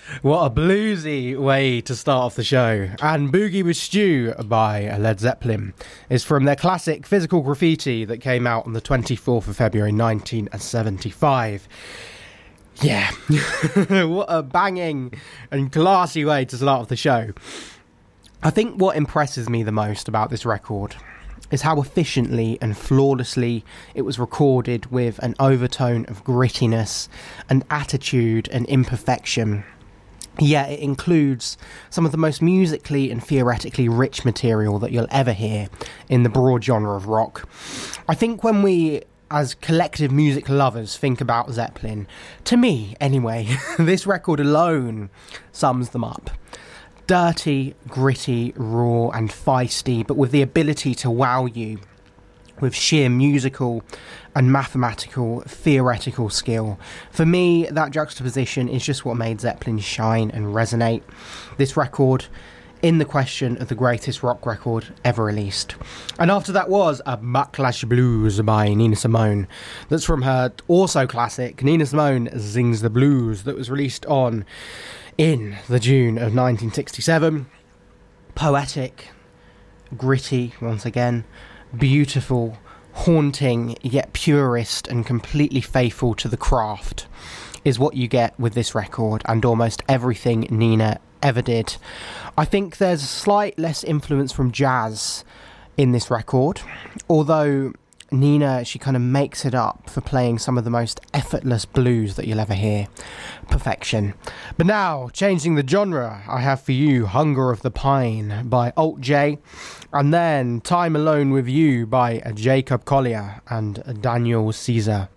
What a bluesy way to start off the show. And Boogie with Stew by Led Zeppelin is from their classic Physical Graffiti that came out on the 24th of February 1975. Yeah, what a banging and classy way to start off the show. I think what impresses me the most about this record is how efficiently and flawlessly it was recorded, with an overtone of grittiness and attitude and imperfection. Yeah, it includes some of the most musically and theoretically rich material that you'll ever hear in the broad genre of rock. I think when we, as collective music lovers, think about Zeppelin, to me anyway, this record alone sums them up. Dirty, gritty, raw and feisty, but with the ability to wow you with sheer musical and mathematical theoretical skill. For me, that juxtaposition is just what made Zeppelin shine and resonate. This record in the question of the greatest rock record ever released. And after that was a Backlash Blues by Nina Simone. That's from her also classic Nina Simone Sings the Blues, that was released in the June of 1967. Poetic, gritty once again, beautiful, haunting, yet purist and completely faithful to the craft is what you get with this record and almost everything Nina ever did. I think there's a slight less influence from jazz in this record, although Nina, she kind of makes it up for playing some of the most effortless blues that you'll ever hear. Perfection. But now, changing the genre, I have for you Hunger of the Pine by Alt J, and then Time Alone with You by Jacob Collier and Daniel Caesar.